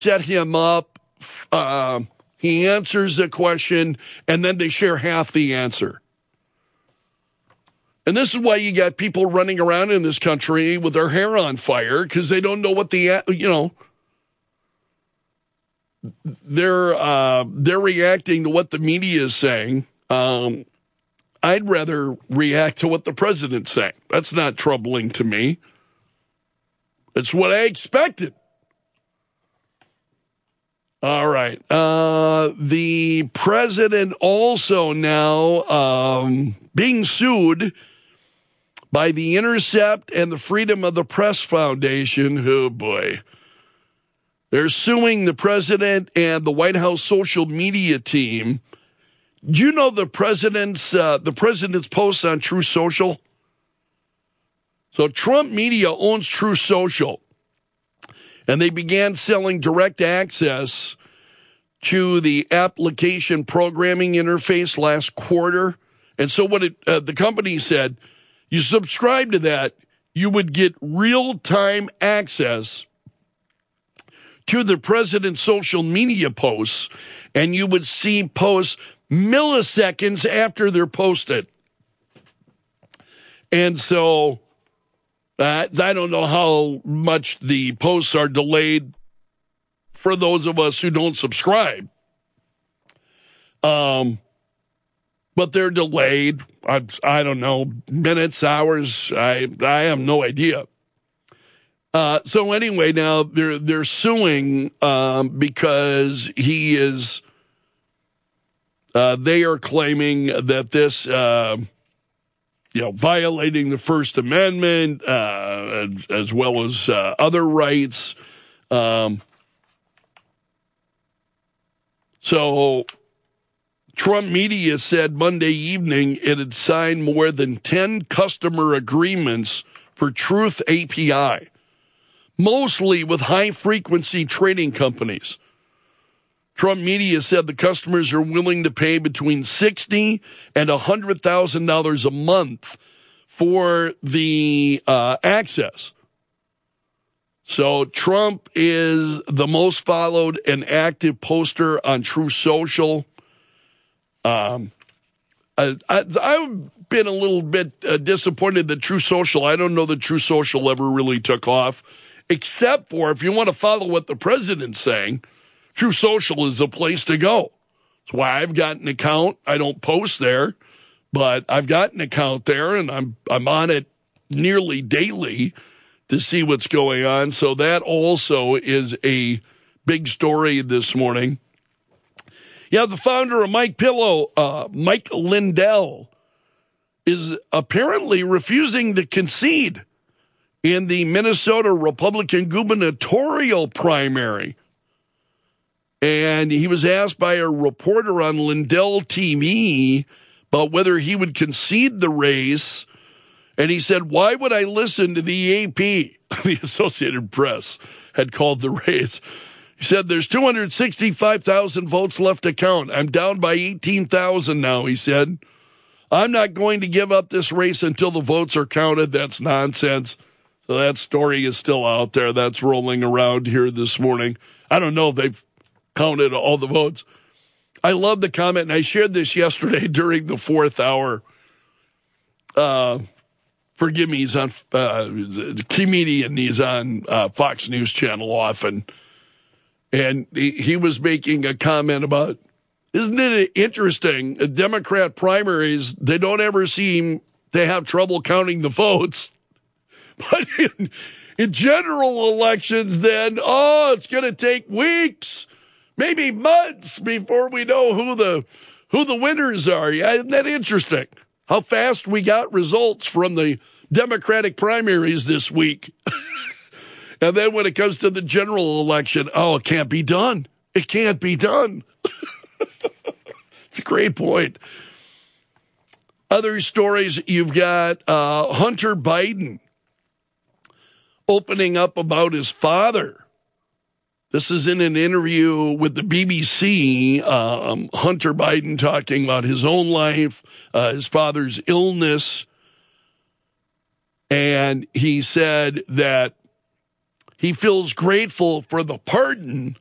set him up. He answers the question, and then they share half the answer. And this is why you got people running around in this country with their hair on fire, because they don't know what they're reacting to what the media is saying. I'd rather react to what the president's saying. That's not troubling to me. It's what I expected. All right. The president also now being sued by The Intercept and the Freedom of the Press Foundation. Oh, boy. They're suing the president and the White House social media team. Do you know the president's posts on True Social? So Trump Media owns True Social, and they began selling direct access to the application programming interface last quarter. And so what the company said, you subscribe to that, you would get real-time access to the president's social media posts, and you would see posts milliseconds after they're posted. And so I don't know how much the posts are delayed for those of us who don't subscribe. But they're delayed. I don't know, minutes, hours. I have no idea. So anyway, now they're suing because he is. They are claiming that this, violating the First Amendment as well as other rights. So Trump Media said Monday evening it had signed more than 10 customer agreements for Truth API, mostly with high-frequency trading companies. Trump Media said the customers are willing to pay between $60,000 and $100,000 a month for the access. So Trump is the most followed and active poster on True Social. I've been a little bit disappointed that True Social, I don't know that True Social ever really took off, except for if you want to follow what the president's saying, True Social is the place to go. That's why I've got an account. I don't post there, but I've got an account there, and I'm on it nearly daily to see what's going on. So that also is a big story this morning. Yeah, the founder of Mike Pillow, Mike Lindell, is apparently refusing to concede in the Minnesota Republican gubernatorial primary. And he was asked by a reporter on Lindell TV about whether he would concede the race. And he said, why would I listen to the AP? The Associated Press had called the race. He said, there's 265,000 votes left to count. I'm down by 18,000 now, he said. I'm not going to give up this race until the votes are counted. That's nonsense. So that story is still out there. That's rolling around here this morning. I don't know if they've counted all the votes. I love the comment, and I shared this yesterday during the fourth hour. Forgive me, he's on the comedian. He's on Fox News Channel often. And he was making a comment about, isn't it interesting, Democrat primaries, they don't ever seem to have trouble counting the votes. But in general elections, then, it's going to take weeks, maybe months before we know who the winners are. Yeah, isn't that interesting? How fast we got results from the Democratic primaries this week. And then when it comes to the general election, it can't be done. It can't be done. It's a great point. Other stories, you've got Hunter Biden opening up about his father. This is in an interview with the BBC. Hunter Biden talking about his own life, his father's illness. And he said that he feels grateful for the pardon